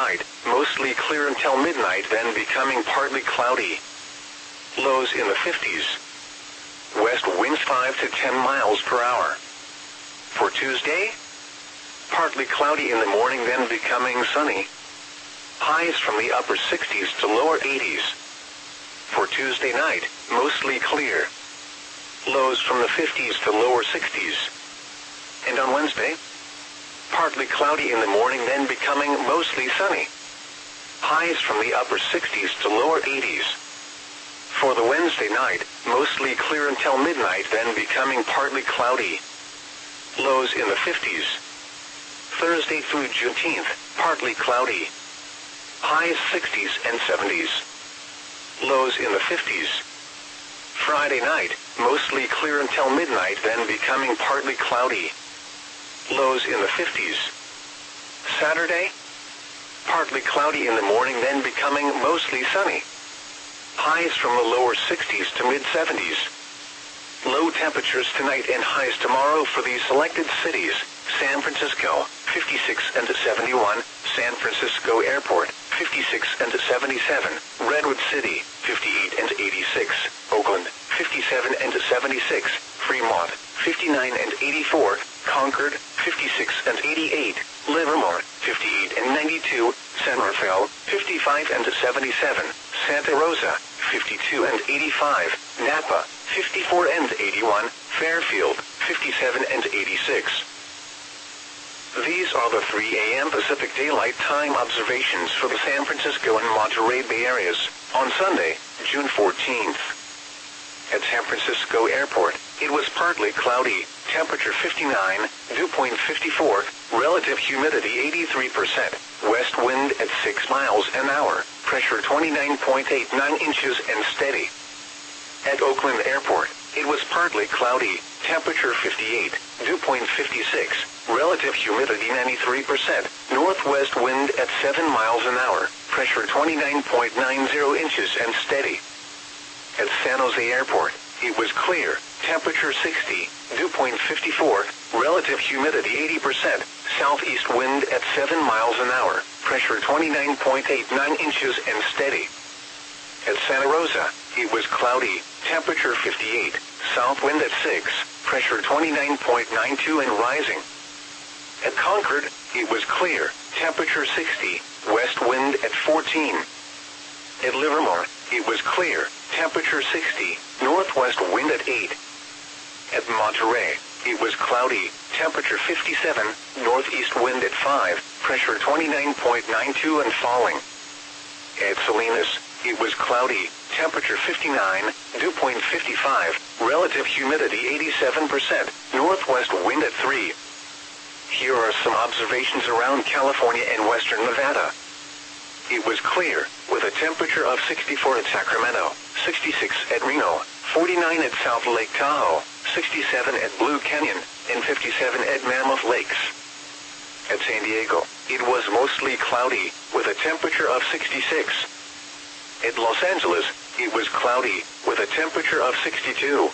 night, mostly clear until midnight, then becoming partly cloudy. Lows in the 50s. West winds 5 to 10 miles per hour. For Tuesday, partly cloudy in the morning, then becoming sunny. Highs from the upper 60s to lower 80s. For Tuesday night, mostly clear. Lows from the 50s to lower 60s. And on Wednesday, partly cloudy in the morning, then becoming mostly sunny. Highs from the upper 60s to lower 80s. For the Wednesday night, mostly clear until midnight, then becoming partly cloudy. Lows in the 50s. Thursday through Juneteenth, partly cloudy. Highs 60s and 70s. Lows in the 50s. Friday night, mostly clear until midnight, then becoming partly cloudy. Lows in the 50s. Saturday, partly cloudy in the morning, then becoming mostly sunny. Highs from the lower 60s to mid-70s. Low temperatures tonight and highs tomorrow for these selected cities: San Francisco, 56 and 71, San Francisco Airport, 56 and 77, Redwood City, 58 and 86, Oakland, 57 and 76, Fremont, 59 and 84, Concord, 56 and 88, Livermore, 58 and 92, San Rafael, 55 and 77, Santa Rosa, 52 and 85, Napa, 54 and 81, Fairfield, 57 and 86. These are the 3 a.m. Pacific Daylight Time observations for the San Francisco and Monterey Bay areas on Sunday, June 14th. At San Francisco Airport, it was partly cloudy, temperature 59, dew point 54, relative humidity 83%, west wind at 6 miles an hour, pressure 29.89 inches and steady. At Oakland Airport, it was partly cloudy, temperature 58, dew point 56, relative humidity 93%, northwest wind at 7 miles an hour, pressure 29.90 inches and steady. At San Jose Airport, it was clear, temperature 60, dew point 54, relative humidity 80%, southeast wind at 7 miles an hour, pressure 29.89 inches and steady. At Santa Rosa, it was cloudy, temperature 58, south wind at 6, pressure 29.92 and rising. At Concord, it was clear, temperature 60, west wind at 14. At Livermore, it was clear, temperature 60, northwest wind at 8. At Monterey, it was cloudy, temperature 57, northeast wind at 5, pressure 29.92 and falling. At Salinas, it was cloudy, temperature 59, dew point 55, relative humidity 87%, northwest wind at 3. Here are some observations around California and western Nevada. It was clear, with a temperature of 64 at Sacramento, 66 at Reno, 49 at South Lake Tahoe, 67 at Blue Canyon, and 57 at Mammoth Lakes. At San Diego, it was mostly cloudy, with a temperature of 66. At Los Angeles, it was cloudy, with a temperature of 62.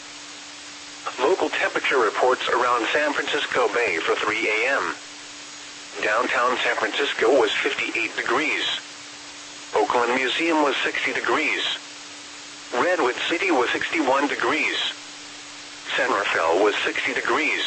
Local temperature reports around San Francisco Bay for 3 a.m. Downtown San Francisco was 58 degrees. Oakland Museum was 60 degrees. Redwood City was 61 degrees. San Rafael was 60 degrees.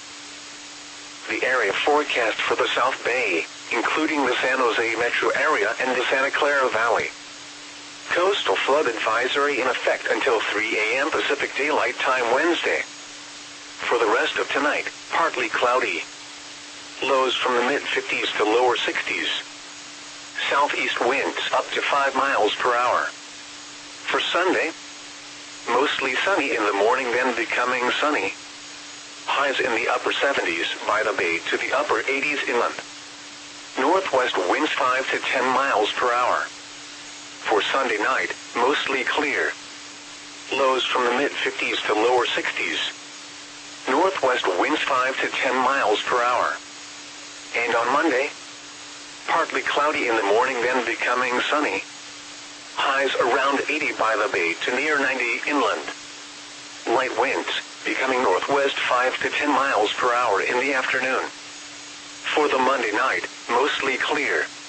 The area forecast for the South Bay, including the San Jose metro area and the Santa Clara Valley. Coastal flood advisory in effect until 3 a.m. Pacific Daylight Time Wednesday. For the rest of tonight, partly cloudy. Lows from the mid-50s to lower 60s. Southeast winds up to 5 miles per hour. For Sunday, mostly sunny in the morning, then becoming sunny. Highs in the upper 70s by the bay to the upper 80s inland. Northwest winds 5 to 10 miles per hour. For Sunday night, mostly clear. Lows from the mid-50s to lower 60s. Northwest winds 5 to 10 miles per hour. And on Monday, partly cloudy in the morning, then becoming sunny. Highs around 80 by the bay to near 90 inland. Light winds, becoming northwest 5 to 10 miles per hour in the afternoon. For the Monday night, mostly clear.